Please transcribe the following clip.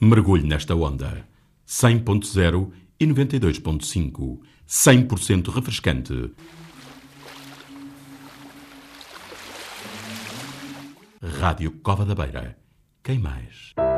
Mergulhe nesta onda. 100.0 e 92.5. 100% refrescante. Rádio Cova da Beira. Quem mais?